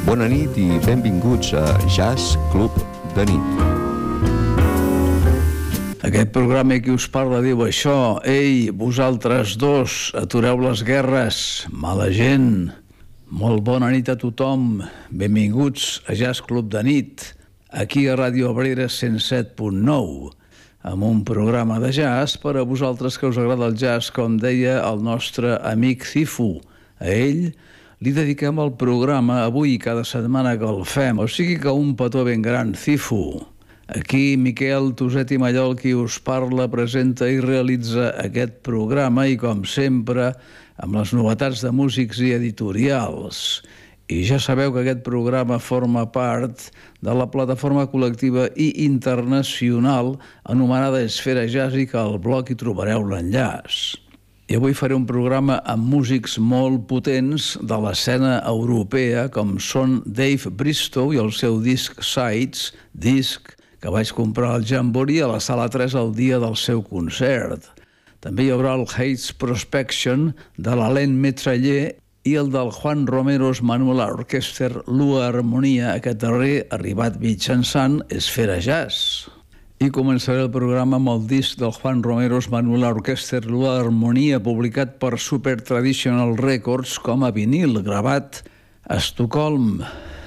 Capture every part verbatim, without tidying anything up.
Bona nit i benvinguts a Jazz Club de Nit. Aquest programa qui us parla diu això: ei, vosaltres dos, atureu les guerres, mala gent. Molt bona nit a tothom, benvinguts a Jazz Club de Nit, aquí a Ràdio Abrera cent set punt nou, amb un programa de jazz per a vosaltres que us agrada el jazz, com deia el nostre amic Cifu. A ell li dediquem el programa avui i cada setmana que el fem, o sigui que un petó ben gran, Cifu. Aquí Miquel Tuset i Mallol, qui us parla, presenta i realitza aquest programa i, com sempre, amb les novetats de músics i editorials. I ja sabeu que aquest programa forma part de la plataforma col·lectiva i internacional anomenada Esfera Jazz, i que al blog hi trobareu l'enllaç. I avui faré un programa amb músics molt potents de l'escena europea, com són Dave Bristow i el seu disc Sides, disc que vaig comprar al Jamboree a la Sala tres el dia del seu concert. També hi haurà el Hates Prospection de l'Alain Metraller i el del Juan Romero's Manual Orchestra Lua Harmonia, aquest darrer arribat mitjançant Esfera Jazz. I començaré el programa amb el disc del Juan Romero's Manual Orchestra Lua Harmonia, publicat per Super Traditional Records com a vinil, gravat a Estocolm.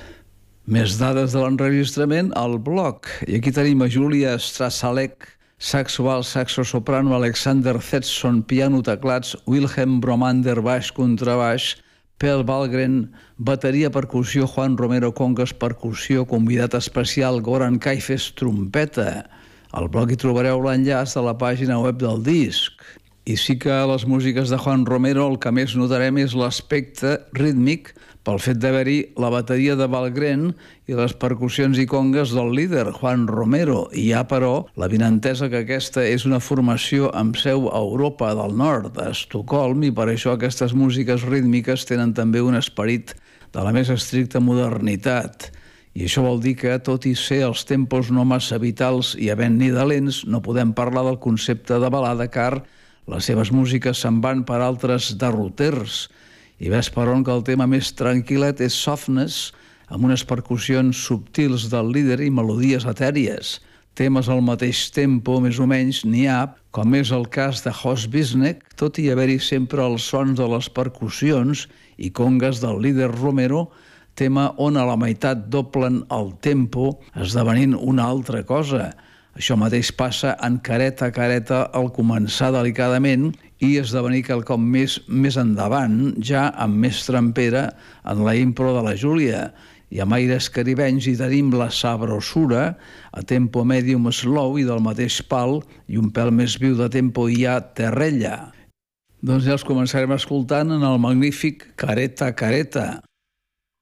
Més dades de l'enregistrament al blog. I aquí tenim a Julia Strasalek, saxo alt, saxo soprano, Alexander Zetson, piano, teclats, Wilhelm Bromander, baix, contrabaix, Per Wahlgren, bateria, percussió, Juan Romero, congues, percussió, convidat especial, Goran Kaifes, trompeta. Al blog hi trobareu l'enllaç de la pàgina web del disc. I sí que a les músiques de Juan Romero el que més notarem és l'aspecte rítmic, pel fet d'haver-hi la bateria de Wahlgren i les percussions i congues del líder, Juan Romero. I hi ha, però, la vinentesa que aquesta és una formació amb seu a Europa del Nord, a Estocolm, i per això aquestes músiques rítmiques tenen també un esperit de la més estricta modernitat. I això vol dir que, tot i ser els tempos no massa vitals i havent-n'hi de lents, no podem parlar del concepte de balada, car les seves músiques se'n van per altres derroters. I ves per on que el tema més tranquil·let és Softness, amb unes percussions subtils del líder i melodies etèries. Temes al mateix tempo, més o menys, n'hi ha, com és el cas de Host Bisnek, tot i haver-hi sempre els sons de les percussions i congues del líder Romero, tema on a la meitat doblen el tempo, esdevenint una altra cosa. Això mateix passa en careta a careta al començar delicadament i esdevenir quelcom més més endavant, ja amb més trempera en la impro de la Júlia. I amb aires caribenys hi tenim la sabrosura, a tempo medium slow i del mateix pal, i un pèl més viu de tempo hi ha Terrella. Doncs ja els començarem escoltant en el magnífic Careta a Careta.